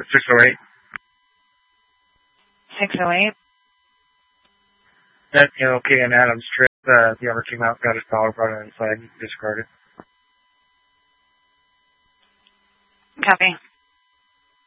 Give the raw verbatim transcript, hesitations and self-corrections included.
six oh eight. six oh eight. That, you know, okay, and Adam's trip, uh, the other came out, got his power button inside and discarded. Copy.